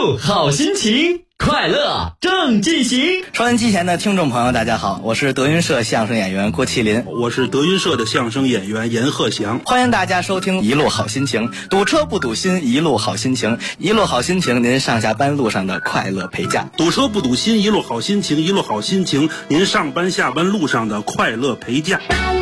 路好心情，快乐正进行。 收音机前的听众朋友大家好，我是德云社相声演员郭麒麟， 我是德云社的相声演员阎鹤祥。 欢迎大家收听一路好心情，堵车不堵心，一路好心情，一路好心情，您上下班路上的快乐陪驾。 堵车不堵心，一路好心情，一路好心情，您上班下班路上的快乐陪驾。